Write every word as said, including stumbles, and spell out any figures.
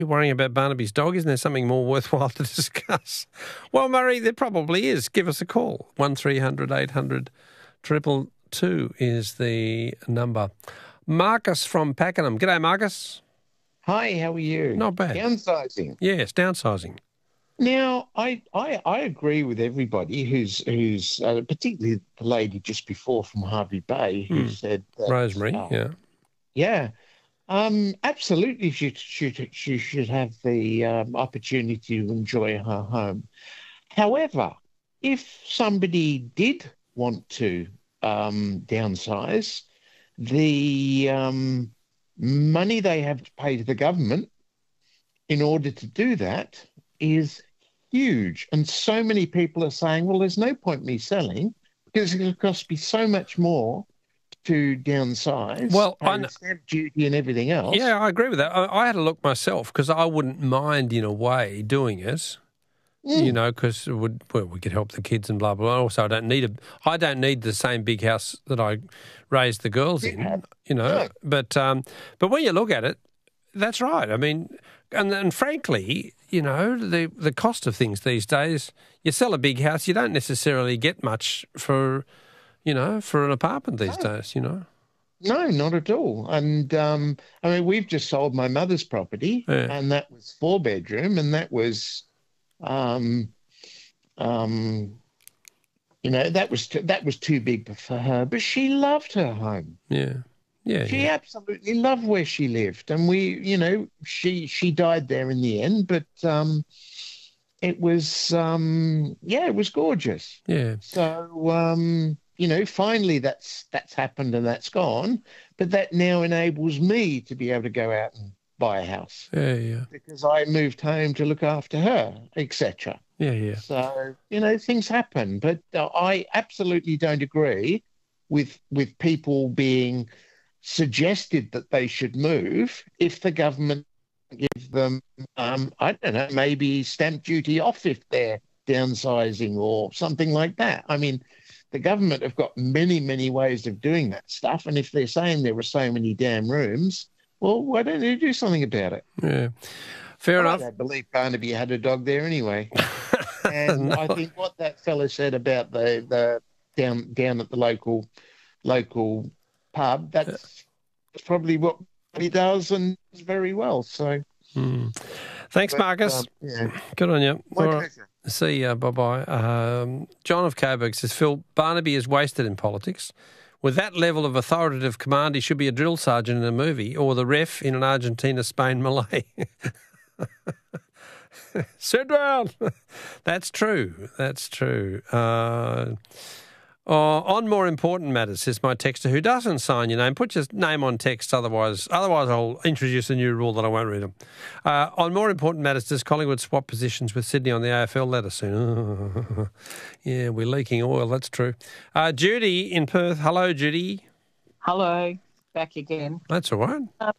You're worrying about Barnaby's dog. Isn't there something more worthwhile to discuss? Well, Murray, there probably is. Give us a call. one three hundred eight hundred two two is the number. Marcus from Pakenham. G'day, Marcus. Hi, how are you? Not bad. Downsizing. Yes, downsizing. Now, I, I, I agree with everybody who's, who's uh, particularly the lady just before from Harvey Bay who Mm. said that, Rosemary, uh, yeah. Yeah. Um, absolutely, she should, she should have the um, opportunity to enjoy her home. However, if somebody did want to um, downsize, the um, money they have to pay to the government in order to do that is huge. And so many people are saying, well, there's no point me selling because it'll cost me so much more to downsize, Well, pay I the kn- stamp duty and everything else. Yeah, I agree with that. I, I had a look myself because I wouldn't mind, in a way, doing it. Mm. You know, because it would well, we could help the kids and blah blah blah. Also, I don't need a, I don't need the same big house that I raised the girls in. Yeah. You know, Yeah. but um, but when you look at it, that's right. I mean, and and frankly, you know, the the cost of things these days. You sell a big house, you don't necessarily get much for, you know, for an apartment these No. days. You know. No, not at all. And um, I mean, we've just sold my mother's property, Yeah. and that was four bedroom, and that was, um, um, you know, that was too, that was too big for her. But she loved her home. Yeah. Yeah. She yeah. absolutely loved where she lived, and we, you know, she she died there in the end. But um, it was, um, yeah, it was gorgeous. Yeah. So, um, you know, finally that's that's happened and that's gone. But that now enables me to be able to go out and buy a house Yeah. Yeah. because I moved home to look after her, et cetera. Yeah. Yeah. So, you know, things happen. But uh, I absolutely don't agree with with people being suggested that they should move if the government give them, um, I don't know, maybe stamp duty off if they're downsizing or something like that. I mean, the government have got many, many ways of doing that stuff. And if they're saying there were so many damn rooms, well, why don't they do something about it? Yeah. Fair I enough. don't believe Barnaby had a dog there anyway. And No. I think what that fella said about the, the down down at the local local pub, that's probably what he does and does very well. So, Mm. Thanks, but, Marcus. um, yeah, Good on you. my All right. pleasure. See ya. Bye-bye. Um, John of Coburg says, Phil, Barnaby is wasted in politics. With that level of authoritative command, he should be a drill sergeant in a movie or the ref in an Argentina, Spain, Malay. Sit down. That's true. That's true. Uh, oh, on more important matters, says my texter, who doesn't sign your name. Put your name on text, otherwise otherwise I'll introduce a new rule that I won't read them. Uh, on more important matters, does Collingwood swap positions with Sydney on the A F L? Let us soon. Yeah, we're leaking oil, that's true. Uh, Judy in Perth. Hello, Judy. Hello, back again. That's all right. Uh,